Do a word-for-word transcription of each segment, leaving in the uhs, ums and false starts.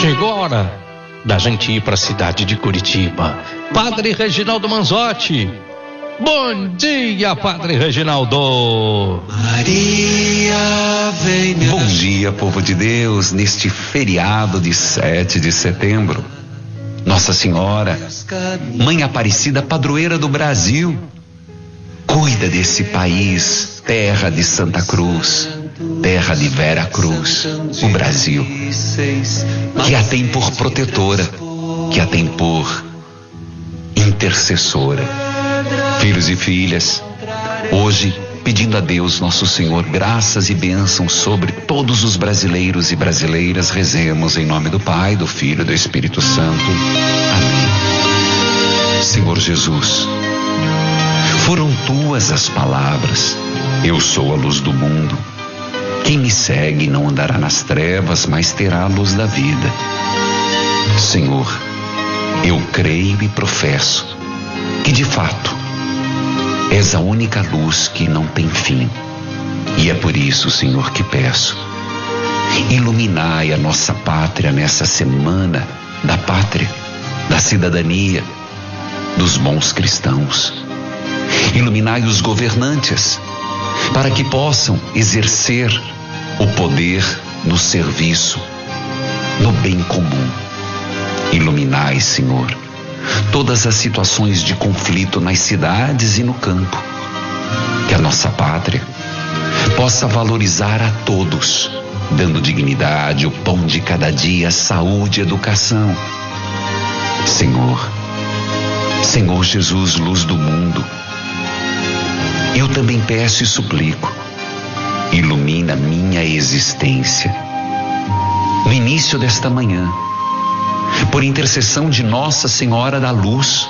Chegou a hora da gente ir para a cidade de Curitiba. Padre Reginaldo Manzotti. Bom dia, Padre Reginaldo. Maria vem me... Bom dia, povo de Deus, neste feriado de sete de setembro. Nossa Senhora, Mãe Aparecida, padroeira do Brasil, cuida desse país, terra de Santa Cruz, terra de Vera Cruz, o Brasil, que a tem por protetora, que a tem por intercessora. Filhos e filhas, hoje, pedindo a Deus Nosso Senhor graças e bênçãos sobre todos os brasileiros e brasileiras, rezemos em nome do Pai, do Filho e do Espírito Santo. Amém. Senhor Jesus, foram tuas as palavras: eu sou a luz do mundo. Quem me segue não andará nas trevas, mas terá a luz da vida. Senhor, eu creio e professo que de fato és a única luz que não tem fim. E é por isso, Senhor, que peço: iluminai a nossa pátria nessa semana da pátria, da cidadania, dos bons cristãos. Iluminai os governantes para que possam exercer o poder no serviço, no bem comum. Iluminai, Senhor, todas as situações de conflito nas cidades e no campo. Que a nossa pátria possa valorizar a todos, dando dignidade, o pão de cada dia, saúde, educação. Senhor, Senhor Jesus, luz do mundo, eu também peço e suplico: ilumina minha existência. No início desta manhã, por intercessão de Nossa Senhora da Luz,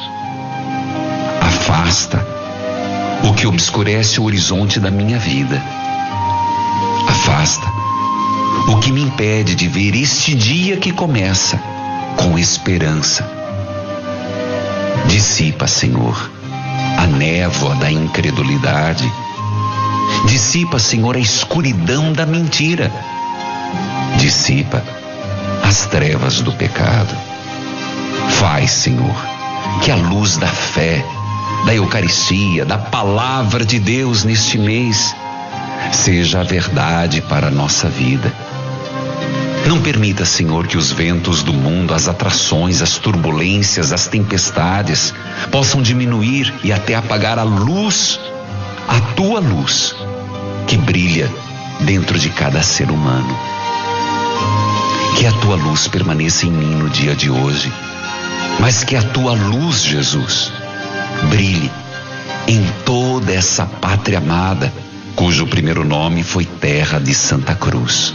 afasta o que obscurece o horizonte da minha vida. Afasta o que me impede de ver este dia que começa com esperança. Dissipa, Senhor, a névoa da incredulidade. Dissipa, Senhor, a escuridão da mentira. Dissipa as trevas do pecado. Faz, Senhor, que a luz da fé, da Eucaristia, da Palavra de Deus neste mês seja a verdade para a nossa vida. Não permita, Senhor, que os ventos do mundo, as atrações, as turbulências, as tempestades possam diminuir e até apagar a luz, a tua luz, que brilha dentro de cada ser humano. Que a tua luz permaneça em mim no dia de hoje, mas que a tua luz, Jesus, brilhe em toda essa pátria amada, cujo primeiro nome foi Terra de Santa Cruz.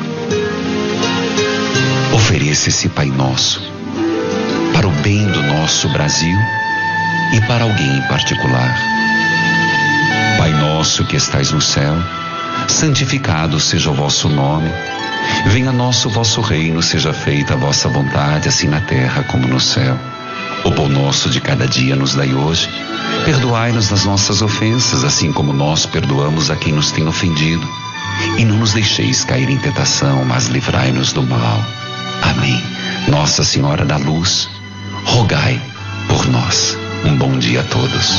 Ofereça esse Pai Nosso para o bem do nosso Brasil e para alguém em particular. Pai nosso que estais no céu, santificado seja o vosso nome. Venha a nós o vosso reino, seja feita a vossa vontade, assim na terra como no céu. O pão nosso de cada dia nos dai hoje. Perdoai-nos as nossas ofensas, assim como nós perdoamos a quem nos tem ofendido. E não nos deixeis cair em tentação, mas livrai-nos do mal. Amém. Nossa Senhora da Luz, rogai por nós. Um bom dia a todos.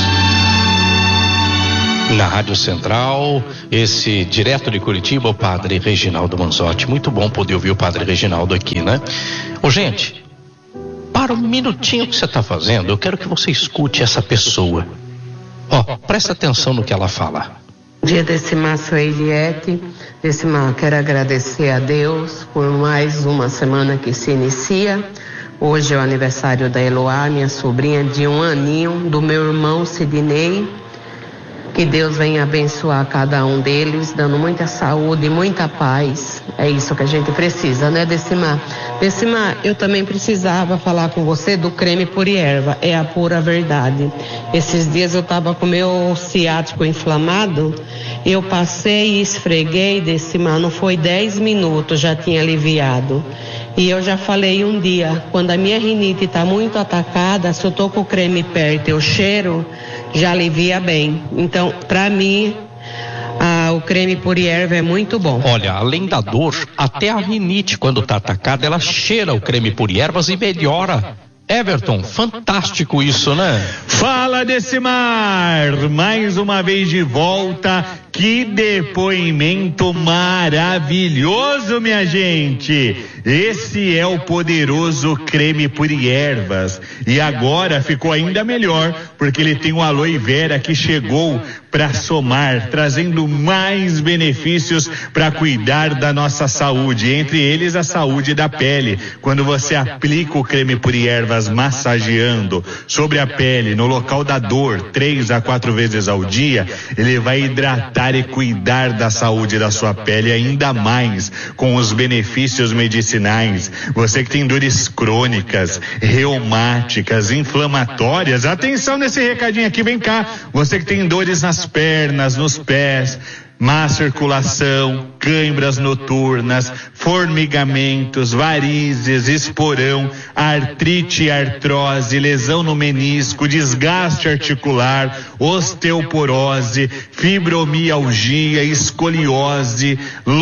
Na Rádio Central, esse direto de Curitiba, o Padre Reginaldo Manzotti. Muito bom poder ouvir o Padre Reginaldo aqui, né? Ô, gente, para um minutinho que você está fazendo, eu quero que você escute essa pessoa. Ó, presta atenção no que ela fala. Bom dia, Decimar, sou Eliette. Decimar, quero agradecer a Deus por mais uma semana que se inicia. Hoje é o aniversário da Eloá, minha sobrinha de um aninho, do meu irmão Sidney. Que Deus venha abençoar cada um deles, dando muita saúde e muita paz. É isso que a gente precisa, né, Decimar? Decimar, eu também precisava falar com você do creme Purierva. É a pura verdade. Esses dias eu estava com meu ciático inflamado, eu passei e esfreguei, Decimar, não foi dez minutos, já tinha aliviado. E eu já falei um dia, quando a minha rinite está muito atacada, se eu tô com o creme perto e eu cheiro, já alivia bem. Então, para mim, ah, o creme Purierva é muito bom. Olha, além da dor, até a rinite, quando tá atacada, ela cheira o creme Puriervas e melhora. Everton, fantástico isso, né? Fala, Decimar! Mais uma vez de volta. Que depoimento maravilhoso, minha gente! Esse é o poderoso creme Puriervas. E agora ficou ainda melhor, porque ele tem o aloe vera que chegou para somar, trazendo mais benefícios para cuidar da nossa saúde, entre eles a saúde da pele. Quando você aplica o creme Puriervas massageando sobre a pele, no local da dor, três a quatro vezes ao dia, ele vai hidratar e cuidar da saúde da sua pele ainda mais com os benefícios medicinais. Você que tem dores crônicas, reumáticas, inflamatórias, atenção nesse recadinho aqui, vem cá. Você que tem dores nas pernas, nos pés, má circulação, câimbras noturnas, formigamentos, varizes, esporão, artrite e artrose, lesão no menisco, desgaste articular, osteoporose, fibromialgia, escoliose,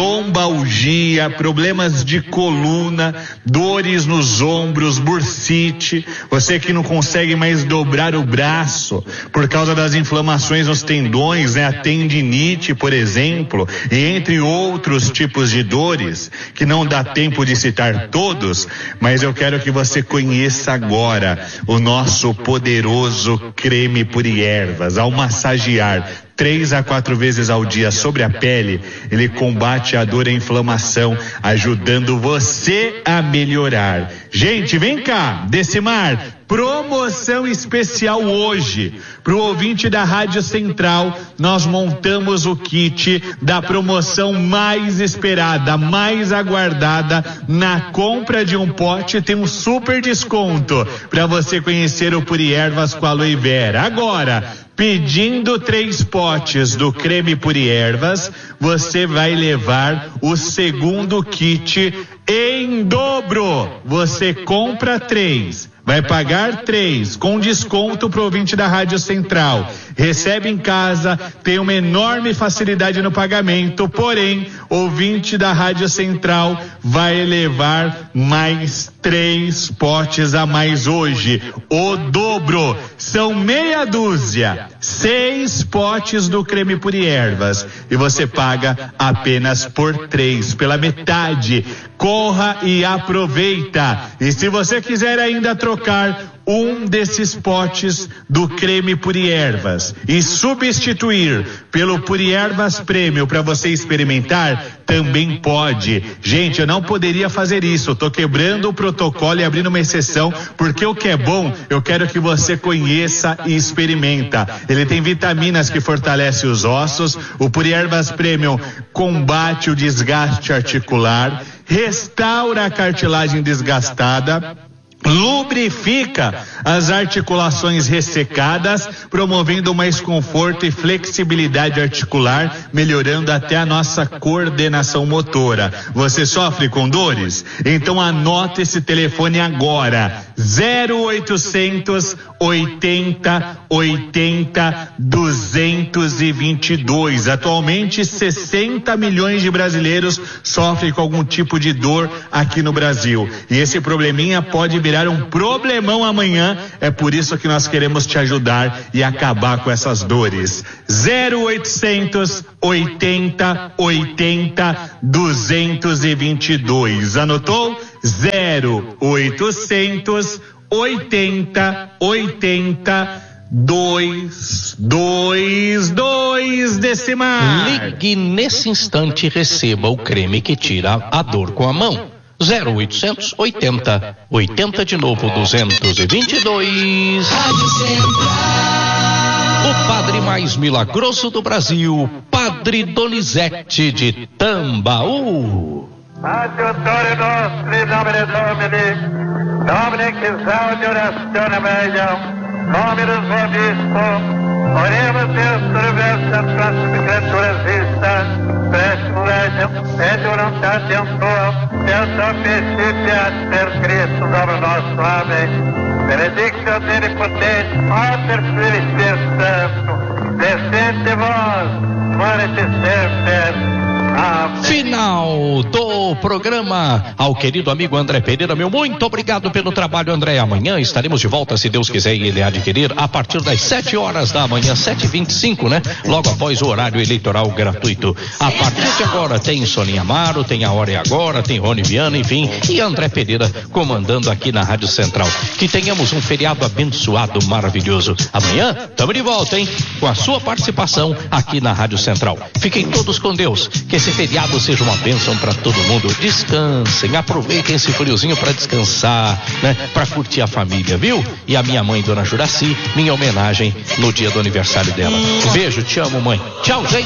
lombalgia, problemas de coluna, dores nos ombros, bursite, você que não consegue mais dobrar o braço por causa das inflamações nos tendões, né? A tendinite, por exemplo, e entre outros tipos de dores, que não dá tempo de citar todos, mas eu quero que você conheça agora o nosso poderoso creme Puriervas. Ao massagear três a quatro vezes ao dia sobre a pele, ele combate a dor e a inflamação, ajudando você a melhorar. Gente, vem cá, Decimar, promoção especial hoje. Para o ouvinte da Rádio Central, nós montamos o kit da promoção mais esperada, mais aguardada. Na compra de um pote tem um super desconto para você conhecer o Puriervas com aloe vera. Agora, pedindo três potes do creme Puriervas, você vai levar o segundo kit em dobro. Você compra três, vai pagar três, com desconto pro ouvinte da Rádio Central. Recebe em casa, tem uma enorme facilidade no pagamento, porém, ouvinte da Rádio Central vai levar mais três potes a mais hoje. O dobro, são meia dúzia, seis potes do creme Puriervas. E você paga apenas por três, pela metade. Corra e aproveita. E se você quiser ainda trocar um desses potes do creme Puriervas e substituir pelo Puriervas Premium para você experimentar, também pode. Gente, eu não poderia fazer isso, eu tô quebrando o protocolo e abrindo uma exceção, porque o que é bom, eu quero que você conheça e experimenta. Ele tem vitaminas que fortalecem os ossos, o Puriervas Premium combate o desgaste articular, restaura a cartilagem desgastada, lubrifica as articulações ressecadas, promovendo mais conforto e flexibilidade articular, melhorando até a nossa coordenação motora. Você sofre com dores? Então anota esse telefone agora: zero oitocentos oitenta oitenta duzentos e vinte e dois. Atualmente sessenta milhões de brasileiros sofrem com algum tipo de dor aqui no Brasil. E esse probleminha pode virar um problemão amanhã. É por isso que nós queremos te ajudar e acabar com essas dores. zero oitocentos oitenta oitenta duzentos e vinte e dois. Anotou? zero oitocentos oitenta oitenta dois dois dois, Decimar. Ligue nesse instante e receba o creme que tira a dor com a mão. zero oitocentos oitenta oitenta de novo duzentos e vinte e dois. Rádio Central. O padre mais milagroso do Brasil, Padre Donizete de Tambaú. Adjutore nostri nomine Domini, Domine che esaudi orazione meglio, Dominus vobisco, oremos Deus universo próxima criatura vista, preste legem, et voluntatem tua, et officiat per Cristo Domino nostro. Amém. Benedictio Omnipotens, Pater, Filii, Spiritus Sancto, descende vós, permanece sempre. Amém. Final do programa. Ao querido amigo André Pereira, meu muito obrigado pelo trabalho, André. Amanhã estaremos de volta, se Deus quiser e Ele adquirir, a partir das sete horas da manhã, sete e vinte e cinco, né? Logo após o horário eleitoral gratuito. A partir de agora tem Soninha Amaro, tem A Hora é Agora, tem Rony Viana, enfim, e André Pereira comandando aqui na Rádio Central. Que tenhamos um feriado abençoado, maravilhoso. Amanhã estamos de volta, hein? Com a sua participação aqui na Rádio Central. Fiquem todos com Deus. Que esse feriado seja uma bênção para todo mundo. Descansem, aproveitem esse friozinho para descansar, né? Para curtir a família, viu? E a minha mãe, Dona Juraci, minha homenagem no dia do aniversário dela. Um beijo, te amo, mãe. Tchau, gente.